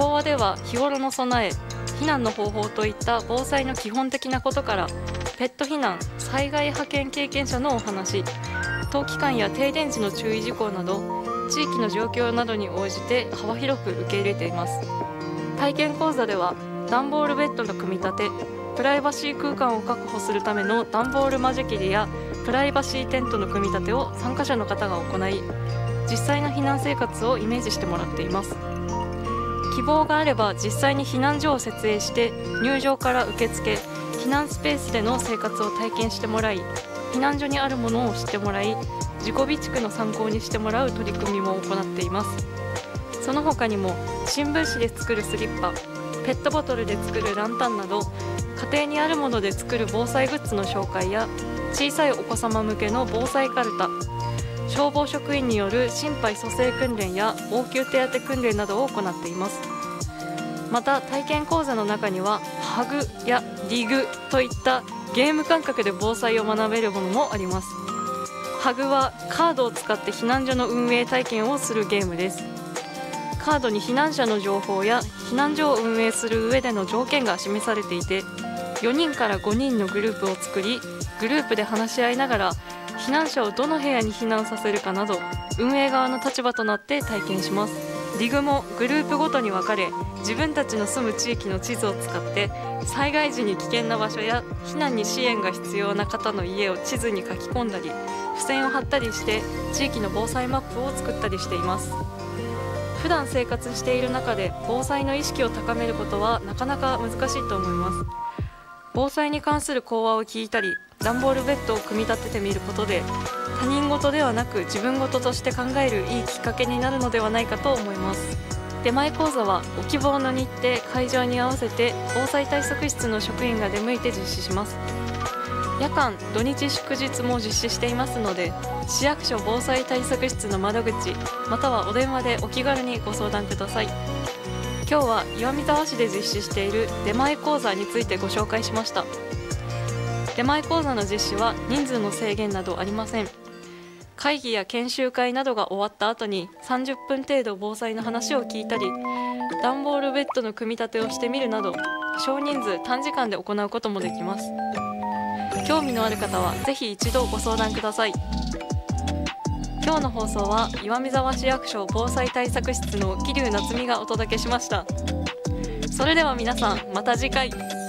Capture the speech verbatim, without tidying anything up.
講話では日頃の備え、避難の方法といった防災の基本的なことから、ペット避難、災害派遣経験者のお話、冬期間や停電時の注意事項など、地域の状況などに応じて幅広く受け入れています。体験講座では段ボールベッドの組み立て、プライバシー空間を確保するための段ボール間仕切りやプライバシーテントの組み立てを参加者の方が行い、実際の避難生活をイメージしてもらっています。希望があれば実際に避難所を設営して入場から受付、避難スペースでの生活を体験してもらい、避難所にあるものを知ってもらい、自己備蓄の参考にしてもらう取り組みも行っています。その他にも新聞紙で作るスリッパ、ペットボトルで作るランタンなど、家庭にあるもので作る防災グッズの紹介や、小さいお子様向けの防災カルタ、消防職員による心肺蘇生訓練や応急手当訓練などを行っています。また体験講座の中にはハグやディグといったゲーム感覚で防災を学べるものもあります。ハグはカードを使って避難所の運営体験をするゲームです。カードに避難者の情報や避難所を運営する上での条件が示されていて、よにんからごにんのグループを作り、グループで話し合いながら避難者をどの部屋に避難させるかなど、運営側の立場となって体験します。ディグもグループごとに分かれ、自分たちの住む地域の地図を使って災害時に危険な場所や避難に支援が必要な方の家を地図に書き込んだり、付箋を貼ったりして地域の防災マップを作ったりしています。普段生活している中で防災の意識を高めることはなかなか難しいと思います。防災に関する講話を聞いたり、段ボールベッドを組み立ててみることで、他人事ではなく自分事として考えるいいきっかけになるのではないかと思います。出前講座はご希望の日程、会場に合わせて防災対策室の職員が出向いて実施します。夜間、土日祝日も実施していますので、市役所防災対策室の窓口またはお電話でお気軽にご相談ください。今日は岩見沢市で実施している出前講座についてご紹介しました。出前講座の実施は人数の制限などありません。会議や研修会などが終わった後にさんじゅっぷん程度防災の話を聞いたり、段ボールベッドの組み立てをしてみるなど、少人数短時間で行うこともできます。興味のある方はぜひ一度ご相談ください。今日の放送は岩見沢市役所防災対策室の桐生夏美がお届けしました。それでは皆さん、また次回。